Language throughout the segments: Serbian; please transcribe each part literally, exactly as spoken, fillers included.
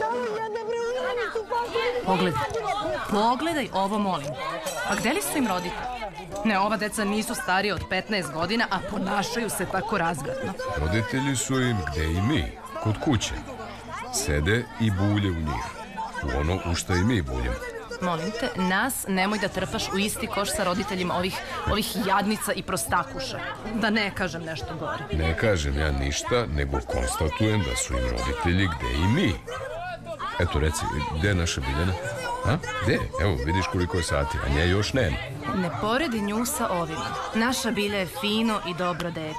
Pogledaj, pogledaj ovo, molim. A gde li su im roditelji? Ne, ova deca nisu starije od petnaest godina, a ponašaju se tako razvratno. Roditelji su im gde i mi, kod kuće. Sede i bulje u njih. U ono u što i mi buljemo. Molim te, nas nemoj da trpaš u isti koš sa roditeljima ovih, ovih jadnica i prostakuša. Da ne kažem nešto gore. Ne kažem ja ništa, nego konstatujem da su im roditelji gde i mi. Eto, reci, gde je naša Biljana? A? Gde? Evo, vidiš koliko je sati, a nje još nema. Ne poredi nju sa ovima. Naša Bilja je fino i dobro dete.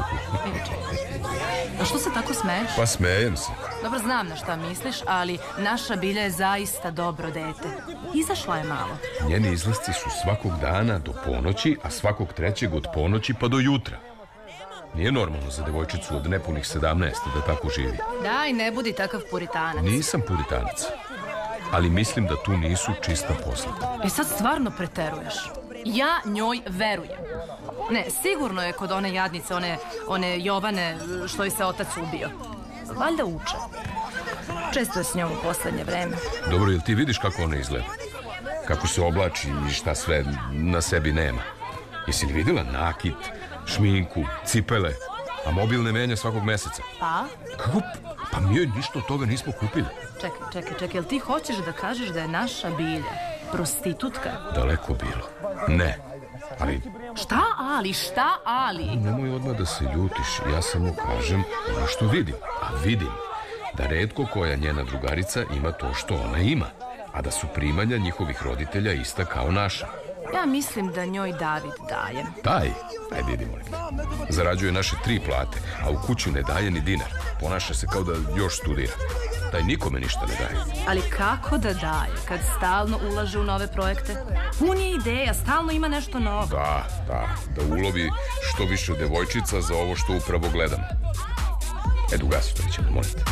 A što se tako smeješ? Pa smejem se. Dobro, znam na šta misliš, ali naša Bilja je zaista dobro dete. Izašla je malo. Njeni izlasci su svakog dana do ponoći, a svakog trećeg od ponoći pa do jutra. Nije normalno za devojčicu od nepunih sedamnaest da tako živi. Daj, ne budi takav puritanac. Nisam puritanac, ali mislim da tu nisu čista posla. E sad stvarno preteruješ. Ja njoj verujem. Ne, sigurno je kod one jadnice, one, one Jovane, što je se otac ubio. Valjda uče. Često je s njom u poslednje vreme. Dobro, jel ti vidiš kako ona izgleda? Kako se oblači i šta sve na sebi nema? Jesi li vidjela nakit, šminku, cipele, a mobil ne menja svakog meseca? Pa? Kako? Pa mi joj ništa od toga nismo kupili. Čekaj, čekaj, čekaj, jel ti hoćeš da kažeš da je naša Bilja prostitutka? Daleko bilo. Ne, ali... Šta ali, šta ali? Nemoj odmah da se ljutiš, ja samo kažem ono što vidim. A vidim da retko koja njena drugarica ima to što ona ima, a da su primanja njihovih roditelja ista kao naša. Ja mislim da njoj David daje. Daj? Aj, vidi, molim te. Zarađuje naše tri plate, a u kuću ne daje ni dinar. Ponaša se kao da još studira. Taj nikome ništa ne daje. Ali kako da daje, kad stalno ulaže u nove projekte? Pun je ideja, stalno ima nešto novo. Da, da, da ulovi što više devojčica za ovo što upravo gledam. Edu, gasi to ćemo, molim te.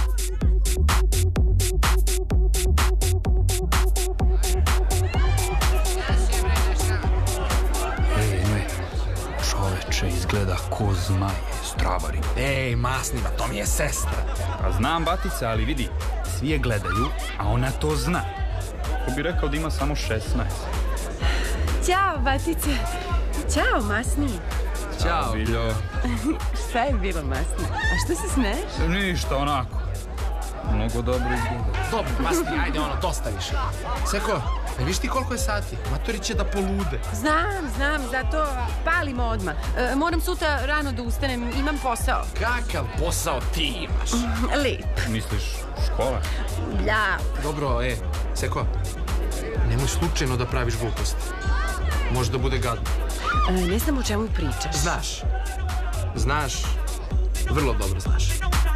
Čoveče, izgleda ko zmaj, zdrava riba. Ej, masniva, to mi je sestra. Pa znam, batica, ali vidi, svi je gledaju, a ona to zna. Ko bi rekao da ima samo šesnaest. Ćao, batice. Ćao, masni. Ćao. Biljo. Šta je bilo, masni? A što se smeješ? Ništa, onako. Mnogo dobro izgleda. Dobro, masni, ajde ono, dosta više. Seko, ne viš ti koliko je sati? Matori će da polude. Znam, znam, zato palimo odmah. E, moram sutra rano da ustanem, imam posao. Kakav posao ti imaš? Lep. Misliš škola? Bla. Dobro, e, Seko, nemoj slučajno da praviš glupost. Može da bude gadno. E, ne znam o čemu pričaš. Znaš, znaš, vrlo dobro znaš.